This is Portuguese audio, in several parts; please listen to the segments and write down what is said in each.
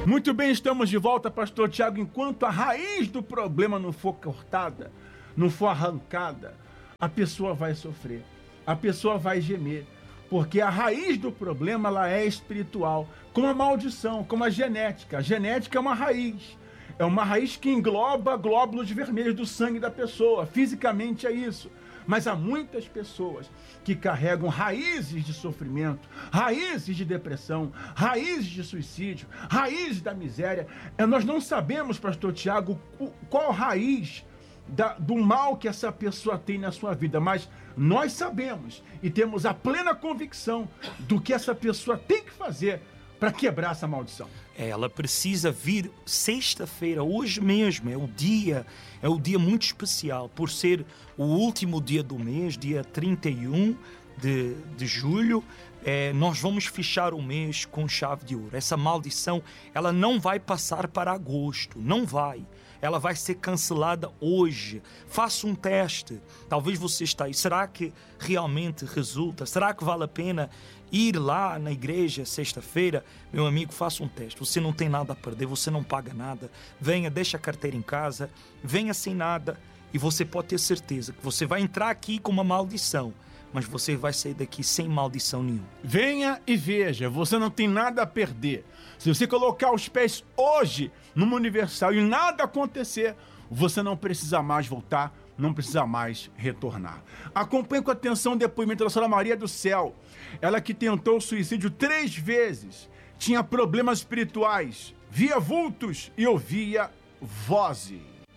Muito bem, estamos de volta, pastor Tiago. Enquanto a raiz do problema não for cortada, não for arrancada, a pessoa vai sofrer, a pessoa vai gemer, porque a raiz do problema ela é espiritual, como a maldição, como a genética. A genética é uma raiz que engloba glóbulos vermelhos do sangue da pessoa, fisicamente é isso. Mas há muitas pessoas que carregam raízes de sofrimento, raízes de depressão, raízes de suicídio, raízes da miséria. Nós não sabemos, pastor Tiago, qual raiz do mal que essa pessoa tem na sua vida, mas nós sabemos e temos a plena convicção do que essa pessoa tem que fazer para quebrar essa maldição. Ela precisa vir sexta-feira, hoje mesmo, é o dia muito especial, por ser o último dia do mês, dia 31 de julho, nós vamos fechar o mês com chave de ouro. Essa maldição, ela não vai passar para agosto, não vai. Ela vai ser cancelada hoje. Faça um teste. Talvez você está aí. Será que realmente resulta? Será que vale a pena ir lá na igreja sexta-feira? Meu amigo, faça um teste. Você não tem nada a perder, você não paga nada. Venha, deixa a carteira em casa, venha sem nada e você pode ter certeza que você vai entrar aqui com uma maldição, mas você vai sair daqui sem maldição nenhuma. Venha e veja, você não tem nada a perder. Se você colocar os pés hoje numa Universal e nada acontecer, você não precisa mais voltar, não precisa mais retornar. Acompanhe com atenção o depoimento da senhora Maria do Céu. Ela que tentou suicídio 3 vezes, tinha problemas espirituais, via vultos e ouvia vozes.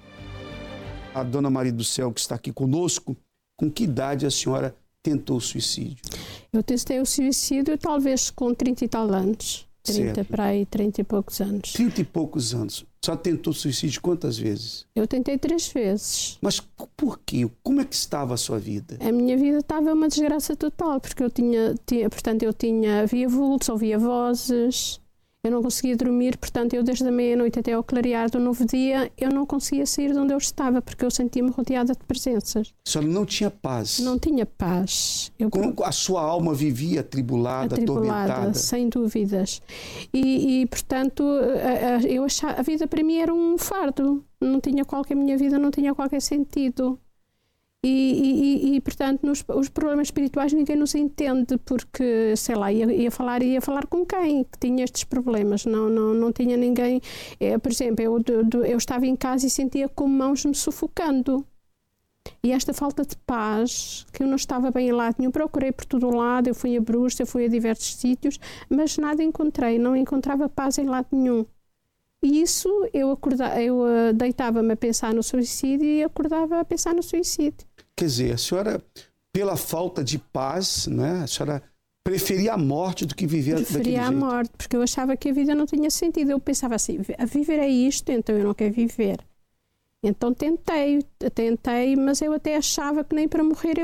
A dona Maria do Céu, que está aqui conosco, com que idade a senhora tentou o suicídio? Eu testei o suicídio talvez com 30 e tal anos. 30 para aí, 30 e poucos anos. 30 e poucos anos. Só tentou suicídio quantas vezes? Eu tentei 3 vezes. Mas por quê? Como é que estava a sua vida? A minha vida estava uma desgraça total, porque eu via vultos, ouvia vozes, eu não conseguia dormir, portanto eu desde a meia-noite até ao clarear do novo dia, eu não conseguia sair de onde eu estava, porque eu sentia-me rodeada de presenças. A senhora não tinha paz? Não tinha paz. Como a sua alma vivia atribulada, atormentada? Sem dúvidas. E portanto, eu achava, a vida para mim era um fardo. A minha vida não tinha qualquer sentido. E portanto, os problemas espirituais ninguém nos entende, porque, sei lá, ia falar com quem que tinha estes problemas, não tinha ninguém. Por exemplo, eu estava em casa e sentia como mãos me sufocando. E esta falta de paz, que eu não estava bem em lado nenhum, procurei por todo o lado, eu fui a Brusque, eu fui a diversos sítios, mas nada encontrei, não encontrava paz em lado nenhum. E isso, eu deitava-me a pensar no suicídio e acordava a pensar no suicídio. Quer dizer, a senhora, pela falta de paz, né, a senhora preferia a morte do que viver daquele jeito? Preferia a morte, porque eu achava que a vida não tinha sentido. Eu pensava assim, a viver é isto, então eu não quero viver. Então tentei, mas eu até achava que nem para morrer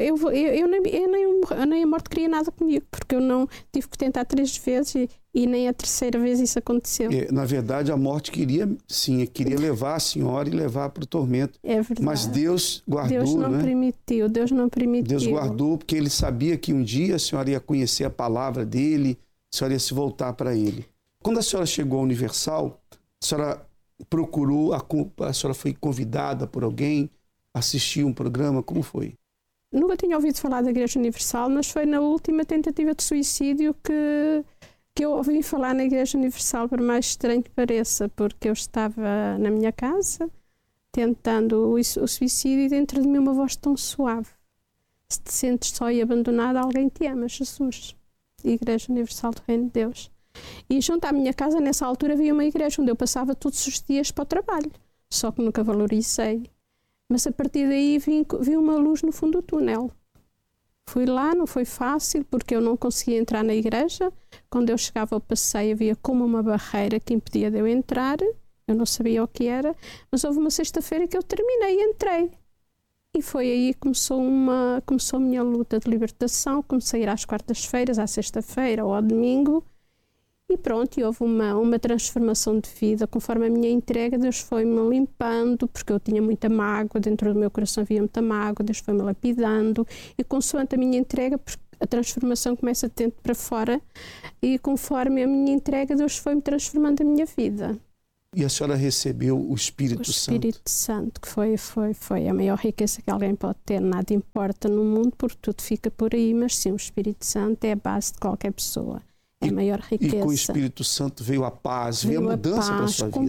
nem a morte queria nada comigo, porque eu não tive que tentar 3 vezes e nem a 3ª vez isso aconteceu. Na verdade, a morte queria levar a senhora e levar para o tormento. É verdade. Mas Deus guardou, Deus não permitiu. Deus guardou, porque Ele sabia que um dia a senhora ia conhecer a palavra dEle, a senhora ia se voltar para Ele. Quando a senhora chegou à Universal, a senhora procurou, a senhora foi convidada por alguém, assistiu um programa, como foi? Nunca tinha ouvido falar da Igreja Universal, mas foi na última tentativa de suicídio que eu ouvi falar na Igreja Universal, por mais estranho que pareça, porque eu estava na minha casa tentando o suicídio e dentro de mim uma voz tão suave. Se te sentes só e abandonada, alguém te ama, Jesus. Igreja Universal do Reino de Deus. E junto à minha casa, nessa altura, havia uma igreja onde eu passava todos os dias para o trabalho, só que nunca valorizei. Mas a partir daí vi uma luz no fundo do túnel. Fui lá, não foi fácil, porque eu não conseguia entrar na igreja. Quando eu chegava ao passeio, havia como uma barreira que impedia de eu entrar. Eu não sabia o que era, mas houve uma sexta-feira que eu terminei e entrei. E foi aí que começou a minha luta de libertação. Comecei a ir às quartas-feiras, à sexta-feira ou ao domingo. E pronto, e houve uma transformação de vida. Conforme a minha entrega, Deus foi-me limpando, porque eu tinha muita mágoa, dentro do meu coração havia muita mágoa, Deus foi-me lapidando. E consoante a minha entrega, a transformação começa de dentro para fora e conforme a minha entrega, Deus foi-me transformando a minha vida. E a senhora recebeu o Espírito Santo? O Espírito Santo, que foi a maior riqueza que alguém pode ter. Nada importa no mundo porque tudo fica por aí, mas sim, o Espírito Santo é a base de qualquer pessoa. É a maior riqueza. E com o Espírito Santo veio a paz, veio a mudança para a sua vida.